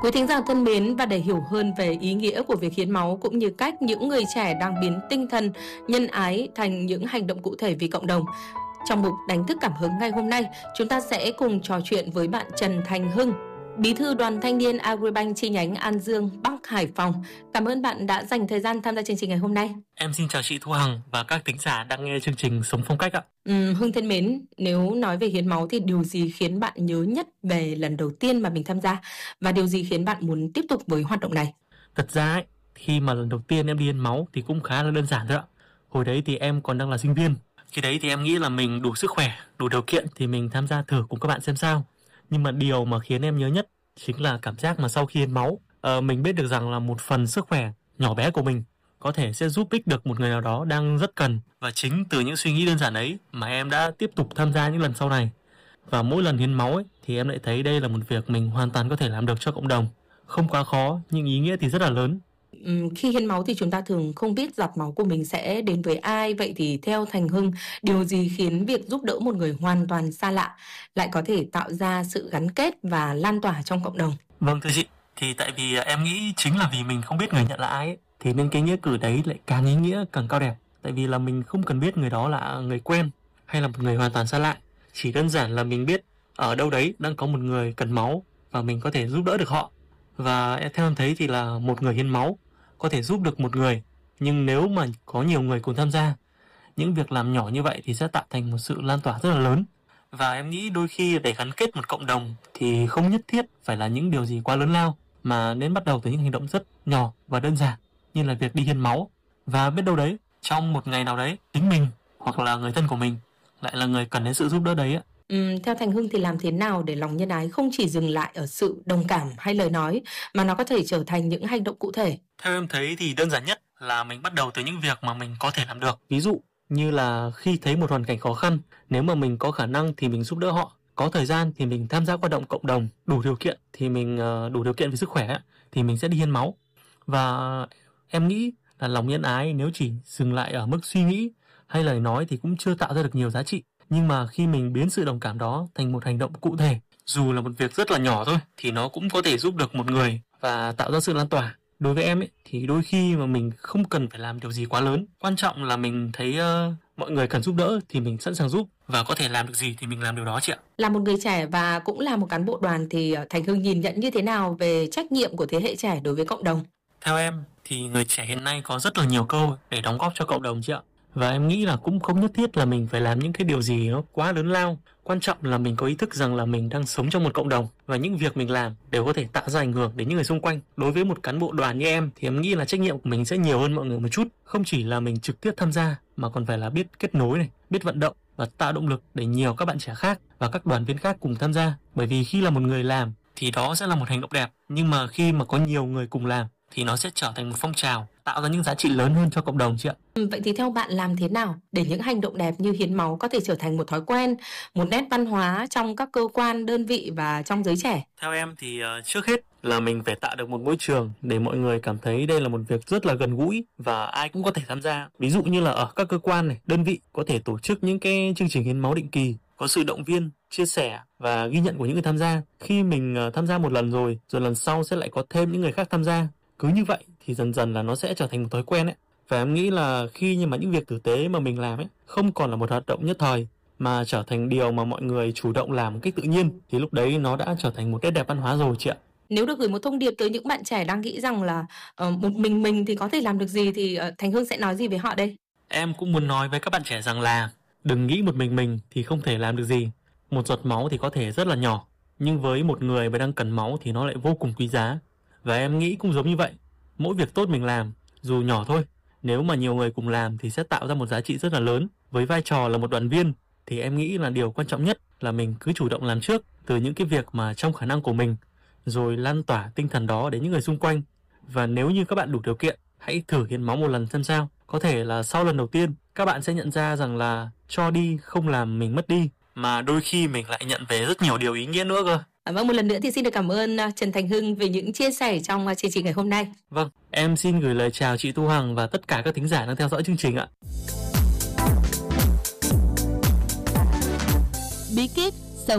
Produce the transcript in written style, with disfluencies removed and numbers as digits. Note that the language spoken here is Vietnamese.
Quý thính giả thân mến, và để hiểu hơn về ý nghĩa của việc hiến máu cũng như cách những người trẻ đang biến tinh thần nhân ái thành những hành động cụ thể vì cộng đồng, trong mục Đánh thức cảm hứng ngày hôm nay, chúng ta sẽ cùng trò chuyện với bạn Trần Thành Hưng, Bí thư Đoàn Thanh niên Agribank chi nhánh An Dương, Bắc Hải Phòng. Cảm ơn bạn đã dành thời gian tham gia chương trình ngày hôm nay. Em xin chào chị Thu Hằng và các thính giả đang nghe chương trình Sống Phong Cách ạ. Hưng thân mến, nếu nói về hiến máu thì điều gì khiến bạn nhớ nhất về lần đầu tiên mà mình tham gia, và điều gì khiến bạn muốn tiếp tục với hoạt động này? Thật ra ấy, khi mà lần đầu tiên em đi hiến máu thì cũng khá là đơn giản thôi ạ. Hồi đấy thì em còn đang là sinh viên. Khi đấy thì em nghĩ là mình đủ sức khỏe, đủ điều kiện thì mình tham gia thử cùng các bạn xem sao. Nhưng mà điều mà khiến em nhớ nhất chính là cảm giác mà sau khi hiến máu, mình biết được rằng là một phần sức khỏe nhỏ bé của mình có thể sẽ giúp ích được một người nào đó đang rất cần. Và chính từ những suy nghĩ đơn giản ấy mà em đã tiếp tục tham gia những lần sau này. Và mỗi lần hiến máu ấy, thì em lại thấy đây là một việc mình hoàn toàn có thể làm được cho cộng đồng. Không quá khó, nhưng ý nghĩa thì rất là lớn. Khi hiến máu thì chúng ta thường không biết giọt máu của mình sẽ đến với ai. Vậy thì theo Thành Hưng, điều gì khiến việc giúp đỡ một người hoàn toàn xa lạ lại có thể tạo ra sự gắn kết và lan tỏa trong cộng đồng? Vâng thưa chị, thì tại vì em nghĩ chính là vì mình không biết người nhận là ai ấy, thì nên cái nghĩa cử đấy lại càng ý nghĩa càng cao đẹp. Tại vì là mình không cần biết người đó là người quen hay là một người hoàn toàn xa lạ. Chỉ đơn giản là mình biết ở đâu đấy đang có một người cần máu và mình có thể giúp đỡ được họ. Và theo em thấy thì là một người hiến máu có thể giúp được một người, nhưng nếu mà có nhiều người cùng tham gia, những việc làm nhỏ như vậy thì sẽ tạo thành một sự lan tỏa rất là lớn. Và em nghĩ đôi khi để gắn kết một cộng đồng thì không nhất thiết phải là những điều gì quá lớn lao, mà nên bắt đầu từ những hành động rất nhỏ và đơn giản như là việc đi hiến máu. Và biết đâu đấy, trong một ngày nào đấy, chính mình hoặc là người thân của mình lại là người cần đến sự giúp đỡ đấy ạ. Theo Thành Hưng thì làm thế nào để lòng nhân ái không chỉ dừng lại ở sự đồng cảm hay lời nói, mà nó có thể trở thành những hành động cụ thể? Theo em thấy thì đơn giản nhất là mình bắt đầu từ những việc mà mình có thể làm được. Ví dụ như là khi thấy một hoàn cảnh khó khăn, nếu mà mình có khả năng thì mình giúp đỡ họ, có thời gian thì mình tham gia hoạt động cộng đồng, đủ điều kiện thì mình đủ điều kiện về sức khỏe thì mình sẽ đi hiến máu. Và em nghĩ là lòng nhân ái nếu chỉ dừng lại ở mức suy nghĩ hay lời nói thì cũng chưa tạo ra được nhiều giá trị. Nhưng mà khi mình biến sự đồng cảm đó thành một hành động cụ thể, dù là một việc rất là nhỏ thôi, thì nó cũng có thể giúp được một người và tạo ra sự lan tỏa. Đối với em ấy, thì đôi khi mà mình không cần phải làm điều gì quá lớn. Quan trọng là mình thấy mọi người cần giúp đỡ thì mình sẵn sàng giúp, và có thể làm được gì thì mình làm điều đó chị ạ. Là một người trẻ và cũng là một cán bộ đoàn thì Thành Hưng nhìn nhận như thế nào về trách nhiệm của thế hệ trẻ đối với cộng đồng? Theo em thì người trẻ hiện nay có rất là nhiều cơ hội để đóng góp cho cộng đồng chị ạ. Và em nghĩ là cũng không nhất thiết là mình phải làm những cái điều gì nó quá lớn lao. Quan trọng là mình có ý thức rằng là mình đang sống trong một cộng đồng và những việc mình làm đều có thể tạo ra ảnh hưởng đến những người xung quanh. Đối với một cán bộ đoàn như em thì em nghĩ là trách nhiệm của mình sẽ nhiều hơn mọi người một chút. Không chỉ là mình trực tiếp tham gia mà còn phải là biết kết nối này, biết vận động và tạo động lực để nhiều các bạn trẻ khác và các đoàn viên khác cùng tham gia. Bởi vì khi là một người làm thì đó sẽ là một hành động đẹp, nhưng mà khi mà có nhiều người cùng làm thì nó sẽ trở thành một phong trào, tạo ra những giá trị lớn hơn cho cộng đồng chị ạ. Vậy thì theo bạn làm thế nào để những hành động đẹp như hiến máu có thể trở thành một thói quen, một nét văn hóa trong các cơ quan, đơn vị và trong giới trẻ? Theo em thì trước hết là mình phải tạo được một môi trường để mọi người cảm thấy đây là một việc rất là gần gũi và ai cũng có thể tham gia. Ví dụ như là ở các cơ quan này, đơn vị có thể tổ chức những cái chương trình hiến máu định kỳ, có sự động viên, chia sẻ và ghi nhận của những người tham gia. Khi mình tham gia một lần rồi lần sau sẽ lại có thêm những người khác tham gia. Cứ như vậy thì dần dần là nó sẽ trở thành một thói quen ấy. Và em nghĩ là khi nhưng mà những việc tử tế mà mình làm ấy không còn là một hoạt động nhất thời mà trở thành điều mà mọi người chủ động làm một cách tự nhiên, thì lúc đấy nó đã trở thành một nét đẹp văn hóa rồi chị ạ. Nếu được gửi một thông điệp tới những bạn trẻ đang nghĩ rằng là một mình thì có thể làm được gì thì Thành Hưng sẽ nói gì với họ đây? Em cũng muốn nói với các bạn trẻ rằng là đừng nghĩ một mình thì không thể làm được gì. Một giọt máu thì có thể rất là nhỏ, nhưng với một người mà đang cần máu thì nó lại vô cùng quý giá. Và em nghĩ cũng giống như vậy, mỗi việc tốt mình làm, dù nhỏ thôi, nếu mà nhiều người cùng làm thì sẽ tạo ra một giá trị rất là lớn. Với vai trò là một đoàn viên thì em nghĩ là điều quan trọng nhất là mình cứ chủ động làm trước từ những cái việc mà trong khả năng của mình, rồi lan tỏa tinh thần đó đến những người xung quanh. Và nếu như các bạn đủ điều kiện, hãy thử hiến máu một lần xem sao. Có thể là sau lần đầu tiên các bạn sẽ nhận ra rằng là cho đi không làm mình mất đi, mà đôi khi mình lại nhận về rất nhiều điều ý nghĩa nữa cơ. Vâng, một lần nữa thì xin được cảm ơn Trần Thành Hưng về những chia sẻ trong chương trình ngày hôm nay. Vâng, em xin gửi lời chào chị Thu Hằng và tất cả các thính giả đang theo dõi chương trình ạ. Bí kíp